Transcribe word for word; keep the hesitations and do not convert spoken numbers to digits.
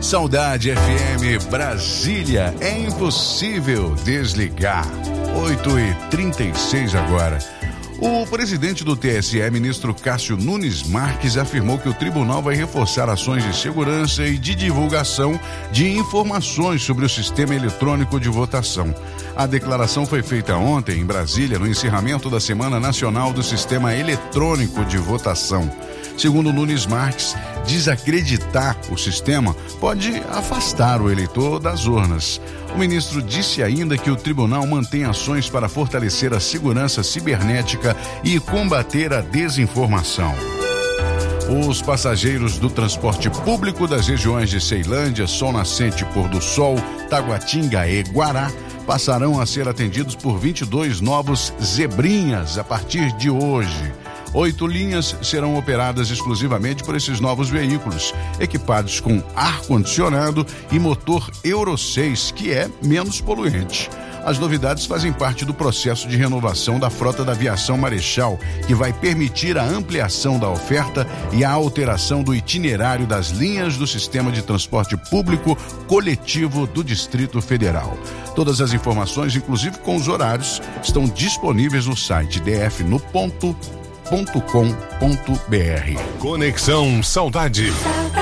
Saudade F M Brasília, é impossível desligar. oito e trinta e seis agora. O presidente do T S E, ministro Cássio Nunes Marques, afirmou que o tribunal vai reforçar ações de segurança e de divulgação de informações sobre o sistema eletrônico de votação. A declaração foi feita ontem em Brasília, no encerramento da Semana Nacional do Sistema Eletrônico de Votação. Segundo Nunes Marques, desacreditar o sistema pode afastar o eleitor das urnas. O ministro disse ainda que o tribunal mantém ações para fortalecer a segurança cibernética e combater a desinformação. Os passageiros do transporte público das regiões de Ceilândia, Sol Nascente, Pôr do Sol, Taguatinga e Guará passarão a ser atendidos por vinte e dois novos Zebrinhas a partir de hoje. Oito linhas serão operadas exclusivamente por esses novos veículos, equipados com ar-condicionado e motor Euro seis, que é menos poluente. As novidades fazem parte do processo de renovação da frota da aviação Marechal, que vai permitir a ampliação da oferta e a alteração do itinerário das linhas do sistema de transporte público coletivo do Distrito Federal. Todas as informações, inclusive com os horários, estão disponíveis no site d f no ponto com ponto b r. Conexão Saudade.